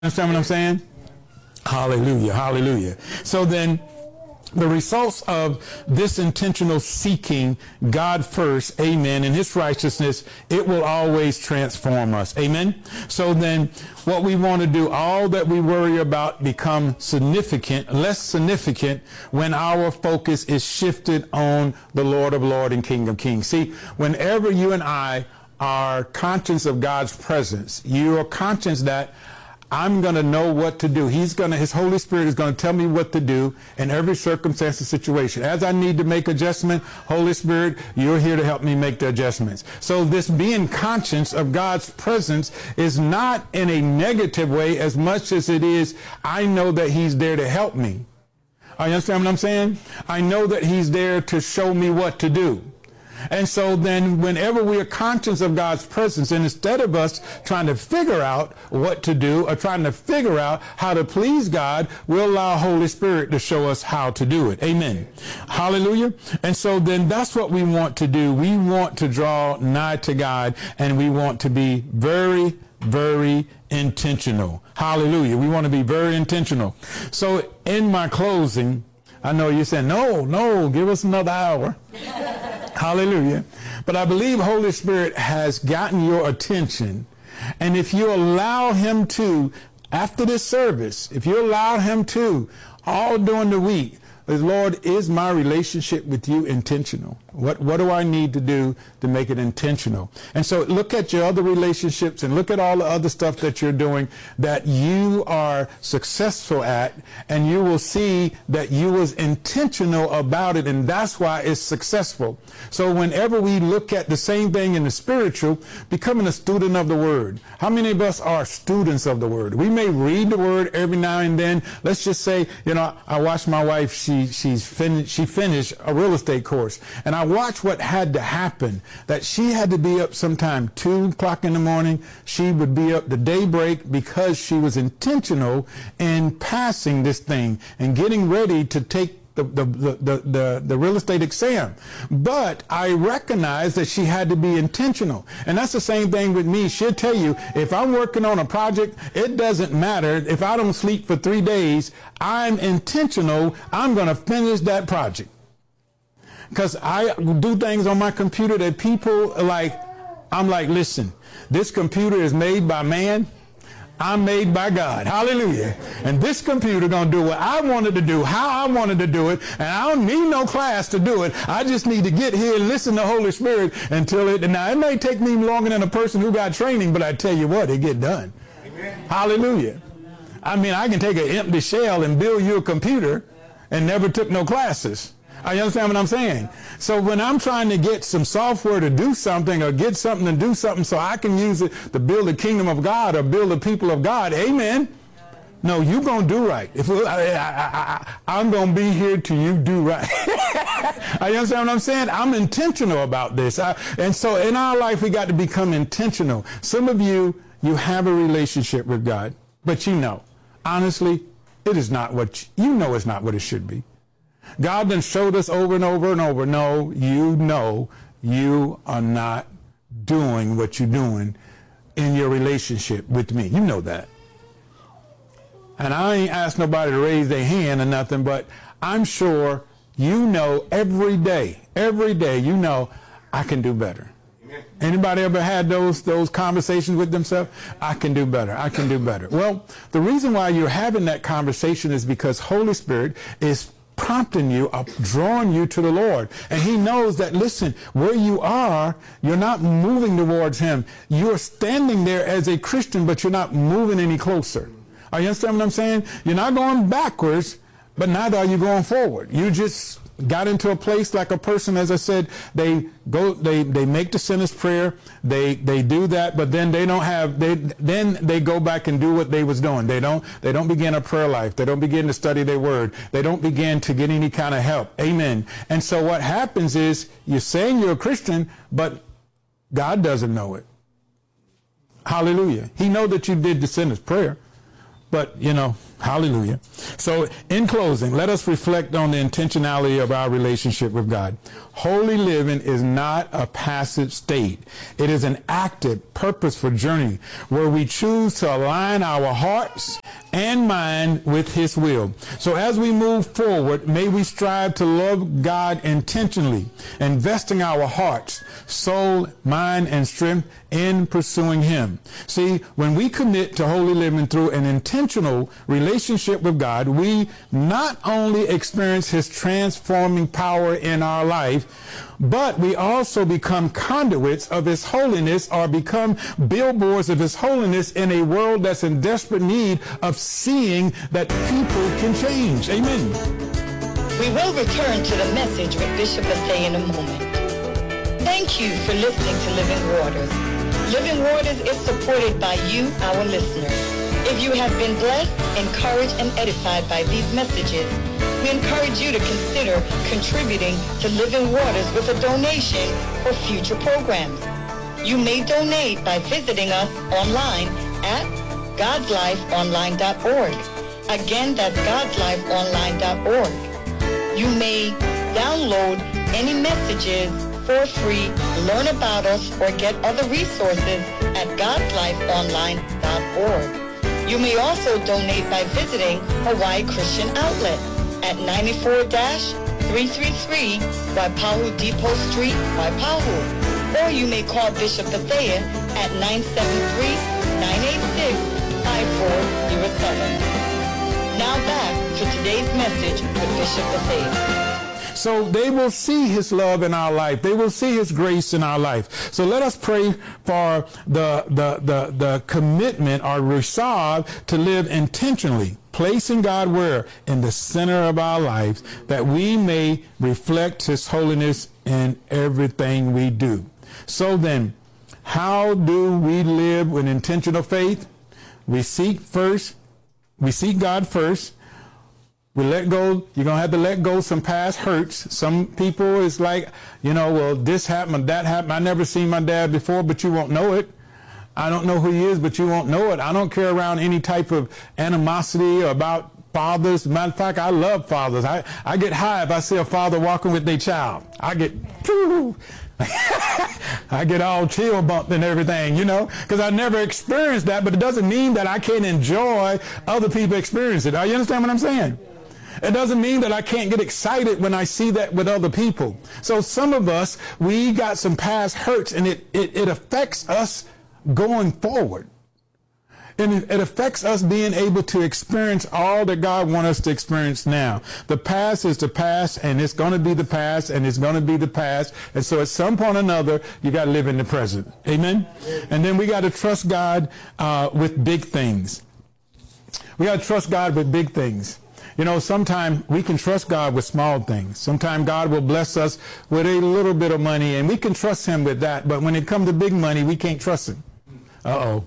Understand what I'm saying? Hallelujah, hallelujah. So then the results of this intentional seeking God first, amen, and his righteousness, it will always transform us, amen. So then what we want to do, all that we worry about become significant, less significant when our focus is shifted on the Lord of Lords and King of Kings. See, whenever you and I are conscious of God's presence, you are conscious that I'm going to know what to do. His Holy Spirit is going to tell me what to do in every circumstance and situation. As I need to make adjustment, Holy Spirit, you're here to help me make the adjustments. So this being conscious of God's presence is not in a negative way as much as it is, I know that he's there to help me. You understand what I'm saying? I know that he's there to show me what to do. And so then whenever we are conscious of God's presence, and instead of us trying to figure out what to do or trying to figure out how to please God, we'll allow Holy Spirit to show us how to do it. Amen. Hallelujah. And so then that's what we want to do. We want to draw nigh to God, and we want to be very, very intentional. Hallelujah. We want to be very intentional. So in my closing, I know you're saying, no, give us another hour. Hallelujah. But I believe Holy Spirit has gotten your attention. And if you allow him to, after this service, if you allow him to, all during the week, Lord, is my relationship with you intentional? What do I need to do to make it intentional? And so look at your other relationships and look at all the other stuff that you're doing that you are successful at, and you will see that you was intentional about it, and that's why it's successful. So whenever we look at the same thing in the spiritual, becoming a student of the Word. How many of us are students of the Word? We may read the Word every now and then. Let's just say, I watched my wife, she finished a real estate course, and I watched what had to happen, that she had to be up sometime 2 o'clock in the morning. She would be up to daybreak because she was intentional in passing this thing and getting ready to take the real estate exam. But I recognize that she had to be intentional. And that's the same thing with me. She'll tell you, if I'm working on a project, it doesn't matter. If I don't sleep for 3 days, I'm intentional. I'm going to finish that project. Because I do things on my computer that people I'm like, listen, this computer is made by man. I'm made by God. Hallelujah. And this computer going to do what I wanted to do, how I wanted to do it. And I don't need no class to do it. I just need to get here and listen to Holy Spirit until now it may take me longer than a person who got training, but I tell you what, it get done. Amen. Hallelujah. I mean, I can take an empty shell and build you a computer and never took no classes. You understand what I'm saying? So when I'm trying to get some software to do something or get something to do something so I can use it to build the kingdom of God or build the people of God, amen. No, you're going to do right. I'm going to be here till you do right. You understand what I'm saying? I'm intentional about this. And so in our life, we got to become intentional. Some of you have a relationship with God, but honestly, it is not what, it's not what it should be. God then showed us over and over and over, no, you are not doing what you're doing in your relationship with me. You know that. And I ain't asked nobody to raise their hand or nothing, but I'm sure every day, I can do better. Anybody ever had those conversations with themselves? I can do better. I can do better. Well, the reason why you're having that conversation is because Holy Spirit is prompting you, drawing you to the Lord. And he knows that, listen, where you are, you're not moving towards him. You're standing there as a Christian, but you're not moving any closer. Are you understand what I'm saying? You're not going backwards, but neither are you going forward. You just got into a place like a person, as I said, they make the sinner's prayer, they do that, but then they go back and do what they was doing. They don't begin a prayer life. They don't begin to study their word. They don't begin to get any kind of help. Amen. And so what happens is you're saying you're a Christian, but God doesn't know it. Hallelujah. He knows that you did the sinner's prayer, But, hallelujah. So in closing, let us reflect on the intentionality of our relationship with God. Holy living is not a passive state. It is an active, purposeful journey where we choose to align our hearts and mind with his will. So as we move forward, may we strive to love God intentionally, investing our hearts, soul, mind, and strength in pursuing him. See, when we commit to holy living through an intentional relationship with God, we not only experience his transforming power in our life, but we also become conduits of his holiness, or become billboards of his holiness in a world that's in desperate need of seeing that people can change. Amen. We will return to the message with Bishop Bethea in a moment. Thank you for listening to Living Waters. Living Waters is supported by you, our listeners. If you have been blessed, encouraged, and edified by these messages, we encourage you to consider contributing to Living Waters with a donation for future programs. You may donate by visiting us online at godslifeonline.org. Again, that's godslifeonline.org. You may download any messages for free, learn about us, or get other resources at godslifeonline.org. You may also donate by visiting Hawaii Christian Outlet at 94-333 Waipahu Depot Street, Waipahu. Or you may call Bishop Bethea at 973-986-5407. Now back to today's message with Bishop Bethea. So they will see his love in our life. They will see his grace in our life. So let us pray for the commitment or resolve to live intentionally, placing God where? In the center of our lives, that we may reflect his holiness in everything we do. So then, how do we live with intentional faith? We seek God first. We let go. You're going to have to let go some past hurts. Some people is like, well, this happened, that happened. I never seen my dad before, but you won't know it. I don't know who he is, but you won't know it. I don't care around any type of animosity about fathers. Matter of fact, I love fathers. I get high if I see a father walking with their child. I get all chill bumped and everything, because I never experienced that, but it doesn't mean that I can't enjoy other people experience it. Are you understand what I'm saying? It doesn't mean that I can't get excited when I see that with other people. So some of us, we got some past hurts, and it affects us going forward. And it affects us being able to experience all that God wants us to experience now. The past is the past, and it's going to be the past, and it's going to be the past. And so at some point or another, you got to live in the present. Amen? And then we got to trust God with big things. We got to trust God with big things. Sometimes we can trust God with small things. Sometimes God will bless us with a little bit of money, and we can trust him with that. But when it comes to big money, we can't trust him. Uh-oh.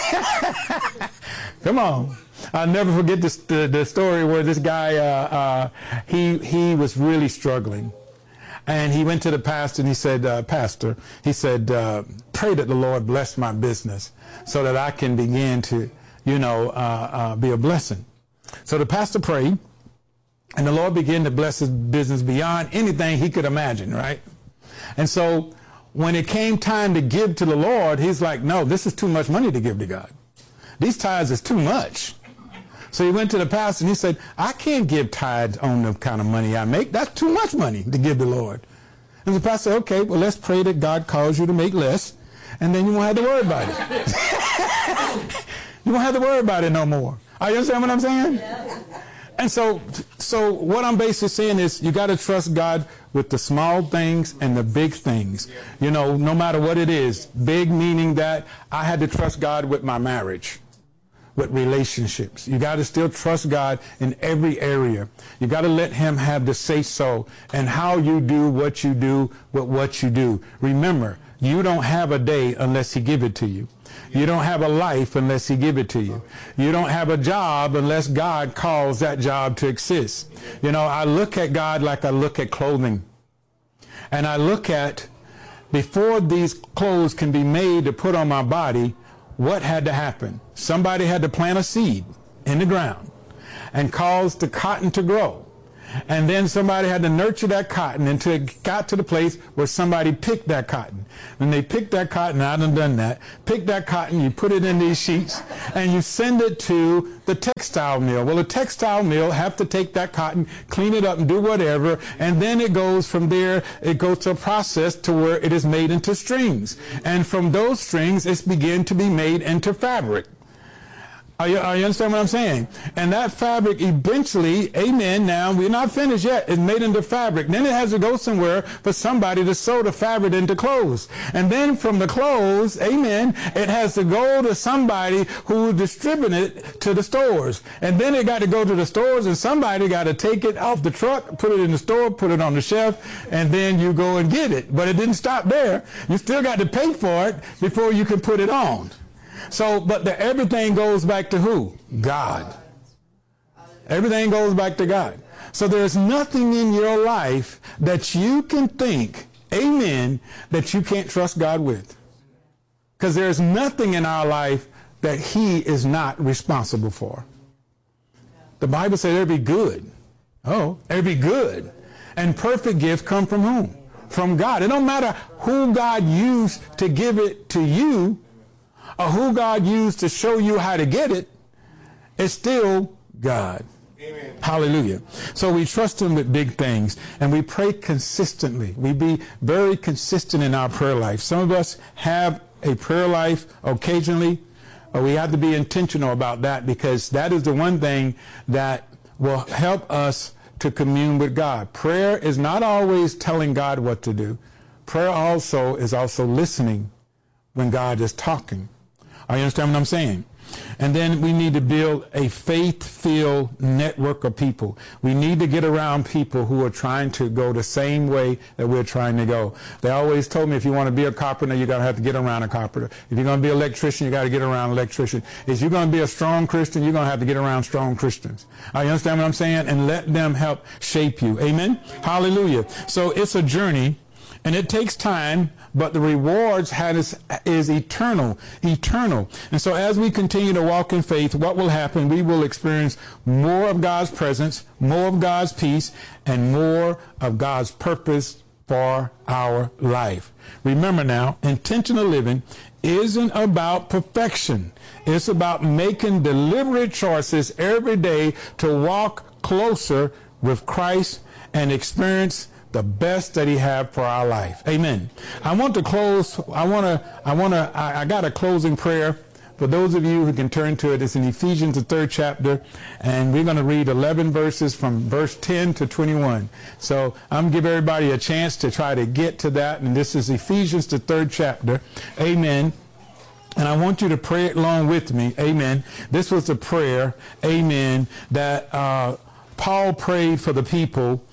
Come on. I'll never forget the story where this guy, he was really struggling. And he went to the pastor, and he said, Pastor, pray that the Lord bless my business so that I can begin to, be a blessing. So the pastor prayed, and the Lord began to bless his business beyond anything he could imagine, right? And so when it came time to give to the Lord, he's like, no, this is too much money to give to God. These tithes is too much. So he went to the pastor, and he said, I can't give tithes on the kind of money I make. That's too much money to give the Lord. And the pastor said, okay, well, let's pray that God calls you to make less, and then you won't have to worry about it. You won't have to worry about it no more. Are you understand what I'm saying? Yeah. And so what I'm basically saying is you got to trust God with the small things and the big things. No matter what it is. Big meaning that I had to trust God with my marriage, with relationships. You got to still trust God in every area. You got to let him have the say so and how you do what you do with what you do. Remember, you don't have a day unless he give it to you. You don't have a life unless he give it to you. You don't have a job unless God calls that job to exist. I look at God like I look at clothing. And I look at, before these clothes can be made to put on my body, what had to happen? Somebody had to plant a seed. in the ground and caused the cotton to grow. And then somebody had to nurture that cotton until it got to the place where somebody picked that cotton. And they picked that cotton, I done that, pick that cotton, you put it in these sheets, and you send it to the textile mill. Well, the textile mill have to take that cotton, clean it up and do whatever, and then it goes from there, it goes to a process to where it is made into strings. And from those strings, it's begin to be made into fabric. Are you understand what I'm saying? And that fabric eventually, amen, now we're not finished yet, it's made into fabric. Then it has to go somewhere for somebody to sew the fabric into clothes. And then from the clothes, amen, it has to go to somebody who distribute it to the stores. And then it got to go to the stores and somebody got to take it off the truck, put it in the store, put it on the shelf, and then you go and get it. But it didn't stop there. You still got to pay for it before you can put it on. So, but everything goes back to who? God. Everything goes back to God. So there's nothing in your life that you can think, amen, that you can't trust God with. Because there's nothing in our life that he is not responsible for. The Bible says every good. Oh, every good and perfect gift come from whom? From God. It don't matter who God used to give it to you, or who God used to show you how to get it, it's still God. Amen. Hallelujah. So we trust him with big things and we pray consistently. We be very consistent in our prayer life. Some of us have a prayer life occasionally, but we have to be intentional about that because that is the one thing that will help us to commune with God. Prayer is not always telling God what to do. Prayer also is listening when God is talking. You understand what I'm saying? And then we need to build a faith-filled network of people. We need to get around people who are trying to go the same way that we're trying to go. They always told me if you want to be a carpenter, you're going to have to get around a carpenter. If you're going to be an electrician, you got to get around an electrician. If you're going to be a strong Christian, you're going to have to get around strong Christians. You understand what I'm saying? And let them help shape you. Amen? Hallelujah. So it's a journey. And it takes time, but the rewards is eternal. And so as we continue to walk in faith, what will happen? We will experience more of God's presence, more of God's peace, and more of God's purpose for our life. Remember now, intentional living isn't about perfection. It's about making deliberate choices every day to walk closer with Christ and experience the best that he had for our life. Amen. I want to close. I got a closing prayer for those of you who can turn to it. It's in Ephesians, the 3rd chapter, and we're going to read 11 verses from verse 10 to 21. So I'm going to give everybody a chance to try to get to that. And this is Ephesians, the 3rd chapter. Amen. And I want you to pray it along with me. Amen. This was a prayer, amen, that Paul prayed for the people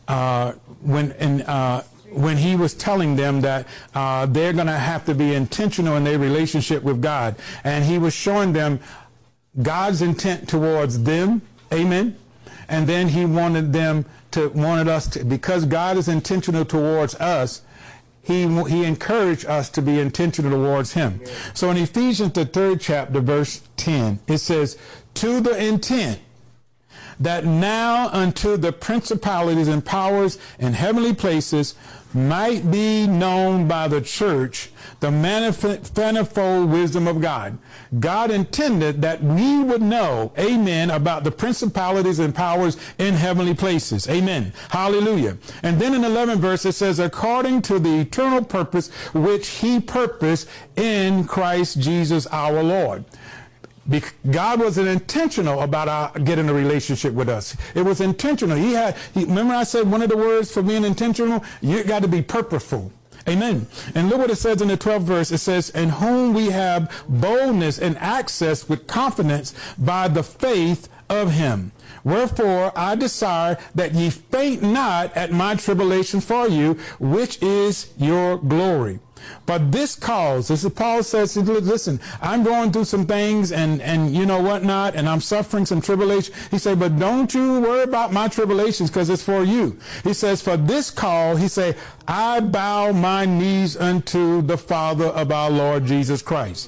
when he was telling them that they're going to have to be intentional in their relationship with God. And he was showing them God's intent towards them. Amen. And then he wanted us to, because God is intentional towards us, he encouraged us to be intentional towards him. So in Ephesians, the 3rd chapter, verse 10, it says, to the intent that now unto the principalities and powers in heavenly places might be known by the church the manifold wisdom of God. God intended that we would know, amen, about the principalities and powers in heavenly places. Amen. Hallelujah. And then in 11 verse it says, according to the eternal purpose which he purposed in Christ Jesus our Lord. God was intentional about getting a relationship with us. It was intentional. Remember I said one of the words for being intentional? You got to be purposeful. Amen. And look what it says in the 12th verse. It says, in whom we have boldness and access with confidence by the faith of him. Wherefore I desire that ye faint not at my tribulation for you, which is your glory. But this cause, this is Paul says, listen, I'm going through some things and you know whatnot, and I'm suffering some tribulation. He said, but don't you worry about my tribulations because it's for you. He says, for this cause, he said, I bow my knees unto the Father of our Lord Jesus Christ.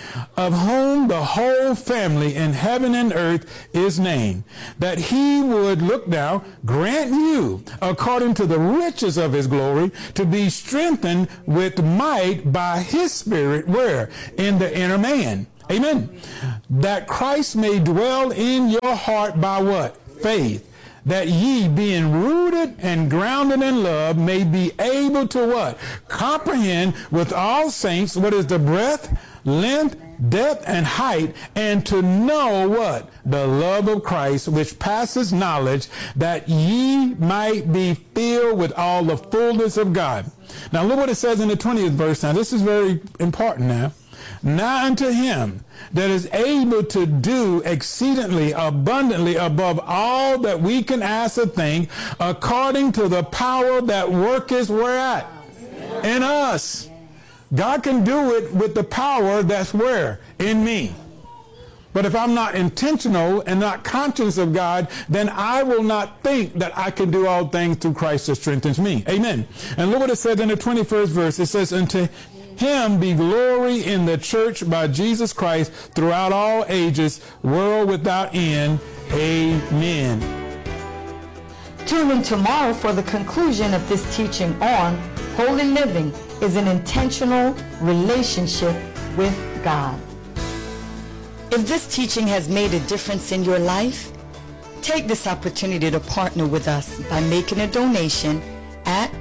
of whom the whole family in heaven and earth is named, that he would, look now, grant you, according to the riches of his glory, to be strengthened with might by his Spirit, where? In the inner man. Amen. That Christ may dwell in your heart by what? Faith. That ye, being rooted and grounded in love, may be able to what? Comprehend with all saints what is the breadth, length, depth, and height, and to know what? The love of Christ, which passes knowledge, that ye might be filled with all the fullness of God. Now look what it says in the 20th verse. Now this is very important now. Now unto him that is able to do exceedingly abundantly above all that we can ask or think, according to the power that worketh where at? In us. God can do it with the power that's where? In me. But if I'm not intentional and not conscious of God, then I will not think that I can do all things through Christ that strengthens me. Amen. And look what it says in the 21st verse. It says, unto him be glory in the church by Jesus Christ throughout all ages, world without end. Amen. Tune in tomorrow for the conclusion of this teaching on holy living is an intentional relationship with God. If this teaching has made a difference in your life, take this opportunity to partner with us by making a donation at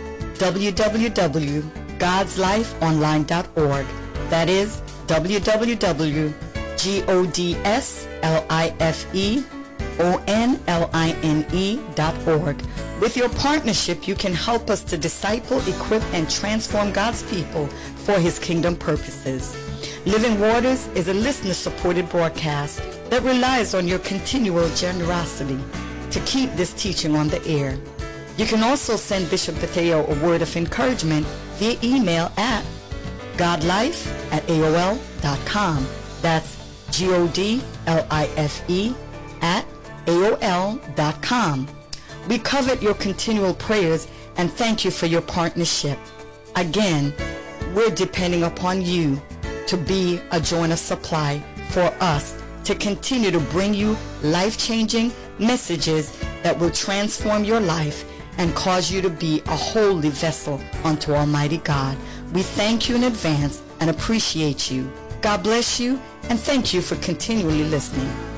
www.godslifeonline.org. That is www.godslifeonline.org. With your partnership, you can help us to disciple, equip, and transform God's people for his kingdom purposes. Living Waters is a listener-supported broadcast that relies on your continual generosity to keep this teaching on the air. You can also send Bishop Bethel a word of encouragement via email at godlife@aol.com. That's godlife@aol.com. We covet your continual prayers and thank you for your partnership. Again, we're depending upon you to be a joint of supply for us to continue to bring you life-changing messages that will transform your life and cause you to be a holy vessel unto Almighty God. We thank you in advance and appreciate you. God bless you, and thank you for continually listening.